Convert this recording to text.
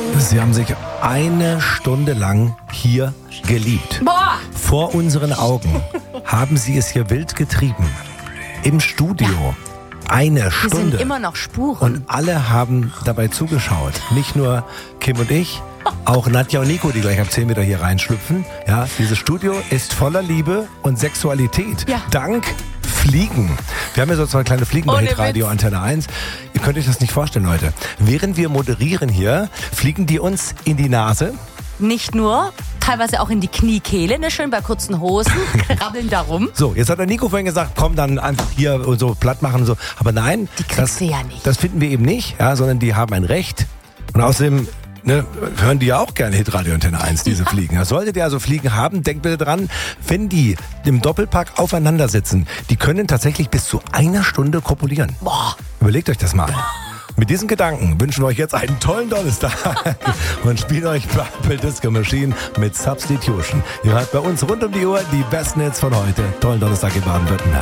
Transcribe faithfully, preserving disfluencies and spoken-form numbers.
Sie haben sich eine Stunde lang hier geliebt. Boah! Vor unseren Augen haben Sie es hier wild getrieben. Im Studio. Ja. Eine Hier Stunde. sind immer noch Spuren. Und alle haben dabei zugeschaut. Nicht nur Kim und ich, auch Nadja und Nico, die gleich ab zehn wieder hier reinschlüpfen. Ja, dieses Studio ist voller Liebe und Sexualität. Ja. Dank Fliegen. Wir haben ja so zwei kleine Fliegen bei Ohne Hitradio Witz. Antenne eins. Ihr könnt euch das nicht vorstellen, Leute. Während wir moderieren hier, fliegen die uns in die Nase. Nicht nur, teilweise auch in die Kniekehle, ne, schön bei kurzen Hosen, krabbeln da rum. So, jetzt hat der Nico vorhin gesagt, komm dann einfach hier und so platt machen und so. Aber nein, Die kriegst das, du ja nicht. das finden wir eben nicht, ja, sondern die haben ein Recht. Und außerdem ne, hören die ja auch gerne Hitradio Antenne eins, diese ja. Fliegen. Solltet ihr also Fliegen haben, denkt bitte dran, wenn die im Doppelpack aufeinander sitzen, die können tatsächlich bis zu einer Stunde kopulieren. Boah. Überlegt euch das mal. Mit diesen Gedanken wünschen wir euch jetzt einen tollen Donnerstag und spielen euch Purple Disco Machine mit Substitution. Ihr hört bei uns rund um die Uhr die besten Hits von heute. Tollen Donnerstag in Baden-Württemberg.